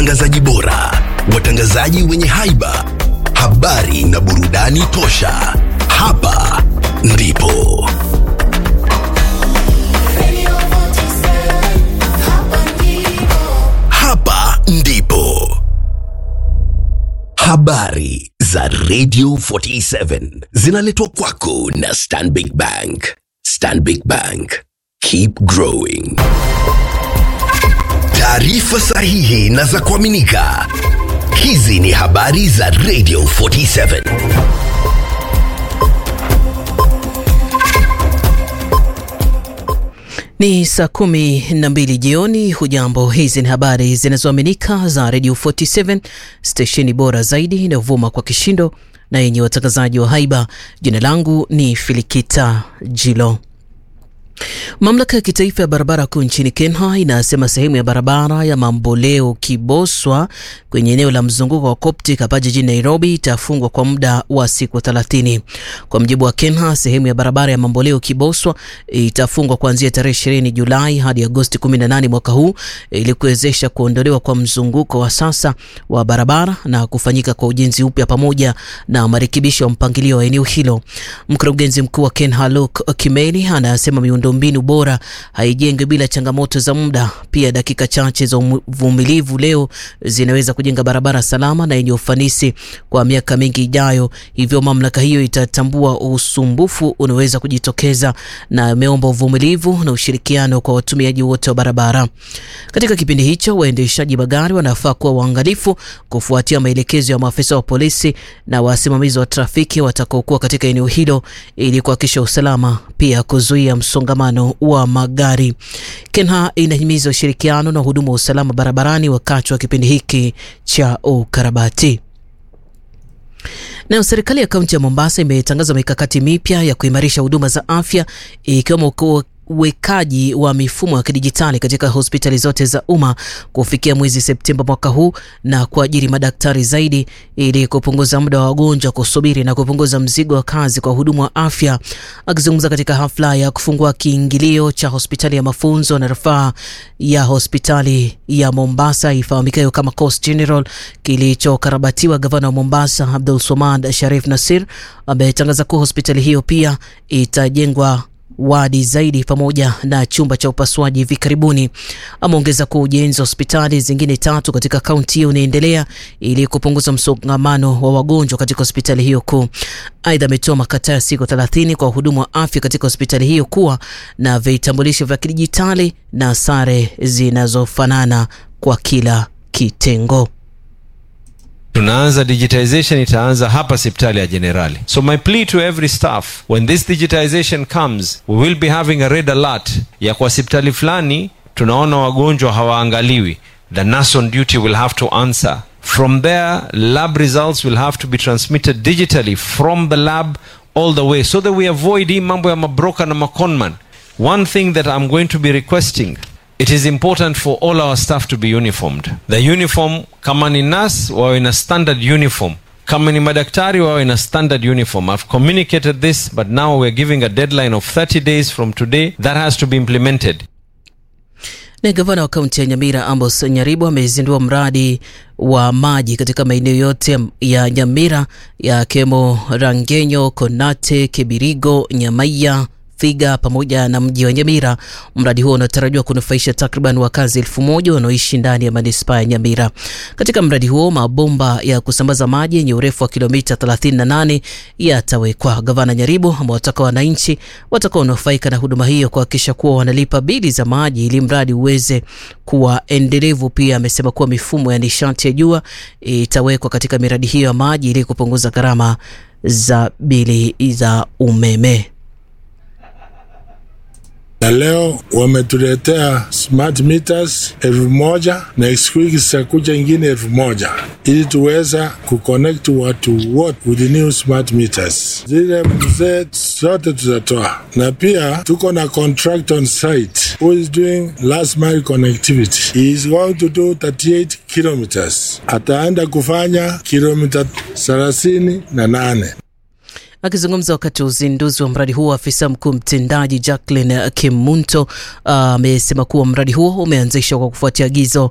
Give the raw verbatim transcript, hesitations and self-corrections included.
watangazaji bora, watangazaji wenye haiba, habari na burudani tosha. Hapa ndipo Hapa ndipo habari za Radio forty-seven zinaletwa kwako na Stanbic Bank. Stanbic Bank, keep growing. Taarifa sahihi na za kuaminika. Hizi ni habari za Radio forty-seven. Ni saa kumi na mbili jioni. Hujambo, hizi ni habari zinazoaminika za Radio forty-seven, stesheni bora zaidi inayovuma kwa kishindo na yenye watangazaji wa haiba. Jina langu ni Filikita Jilo. Mamlaka ya kitaifa ya barabara kuu nchini Kenya inasema sehemu ya barabara ya Mamboleo Kiboswa kwenye eneo la mzunguko wa Coptic hapa jijini Nairobi itafungwa kwa muda wa siku thelathini. Kwa mjibu wa Kenya, sehemu ya barabara ya Mamboleo Kiboswa itafungwa kuanzia tarehe ishirini Julai hadi Agosti kumi na nane mwaka huu ili kuwezesha kuondolewa kwa mzunguko wa sasa wa barabara na kufanyika kwa ujenzi upya pamoja na marekebisho ya mpangilio wa eneo hilo. Mkurugenzi mkuu wa Kenya Luke Kimeli anasema miundombinu bora haijengwi bila changamoto za muda. Pia dakika chache za uvumilivu leo zinaweza kujenga barabara salama na yenye ufanisi kwa miaka mingi ijayo. Hivyo mamlaka hiyo itatambua usumbufu unaweza kujitokeza na imeomba uvumilivu na ushirikiano kwa watumiaji wote wa barabara. Katika kipindi hicho, waendeshaji magari wanafaa kuwa waangalifu kufuatia maelekezo ya maafisa wa polisi na wasimamizi wa trafiki watakaokuwa katika eneo hilo ili kuhakikisha usalama, pia kuzuia msongamano wa magari. Kenya inahimiza ushirikiano na huduma wa usalama barabarani wakati wa kipindi hiki cha ukarabati. Na serikali ya kaunti ya Mombasa imetangaza mikakati mipya ya kuimarisha huduma za afya ikiwemo uwekaji wa mifumo ya kidijitali katika hospitali zote za umma kufikia mwezi Septemba mwaka huu na kuajiri madaktari zaidi ili kupunguza muda wa wagonjwa kusubiri na kupunguza mzigo wa kazi kwa hudumu wa afya. Akizungumza katika hafla ya kufungua kiingilio cha hospitali ya mafunzo na rufaa ya hospitali ya Mombasa ifahamikayo kama Coast General kilichokarabatiwa, gavana wa Mombasa Abdul Swamad Sharif Nasir ametangaza kuwa hospitali hiyo pia itajengwa wadi zaidi pamoja na chumba cha upasuaji hivi karibuni. Ameongeza kuwa ujenzi wa hospitali zingine tatu katika kaunti hiyo unaendelea ili kupunguza msongamano wa wagonjwa katika hospitali hiyo kuu. Aidha, ametoa makataa ya siku thelathini kwa wahudumu wa afya katika hospitali hiyo kuwa na vitambulisho vya kidijitali na sare zinazofanana kwa kila kitengo. Tunaanza digitization, itaanza hapa hospitali ya Generali. So my plea to every staff, when this digitization comes, we will be having a red alert ya kwa hospitali fulani tunaona wagonjwa hawaangaliwi. The nurse on duty will have to answer. From there, lab results will have to be transmitted digitally from the lab all the way so that we avoid hii mambo ya mabroka na maconman. One thing that I'm going to be requesting, it is important for all our staff to be uniformed. The uniform, kama ni nurse wawe na standard uniform, kama ni madaktari wawe na standard uniform. I've communicated this, but now we're giving a deadline of thirty days from today. That has to be implemented. Na gavana wa kaunti ya Nyamira Amos Nyaribo amezindua mradi wa maji katika maeneo yote ya Nyamira ya Kemo, Rangenyo, Konate, Kibirigo, Nyamaiya, Figa pamoja na mji wa Nyamira. Mradi huo unatarajiwa kunufaisha takriban wakazi elfu moja wanaoishi ndani ya manispaa ya Nyamira. Katika mradi huo, mabomba ya kusambaza maji yenye urefu wa kilomita thelathini na nane yatawekwa. Gavana Nyaribo amewataka wananchi watakaonufaika na huduma hiyo kuhakikisha kuwa wanalipa bili za maji ili mradi uweze kuwa endelevu. Pia amesema kuwa mifumo ya nishati ya jua itawekwa katika miradi hiyo ya maji ili kupunguza gharama za bili za umeme. Na leo wametuletea smart meters elfu moja na next week zitakuja ingine elfu moja ili tuweza kuconnect watu wote with the new smart meters. Zile mzee zote tutatoa, na pia tuko na contract on site who is doing last mile connectivity. He is going to do thirty-eight kilometers. Ataenda kufanya kilomita thelathini na nane. Akizungumza wakati wa uzinduzi wa mradi huo, afisa mkuu mtendaji Jacqueline Kimunto amesema uh, kuwa mradi huo umeanzishwa kwa kufuatia agizo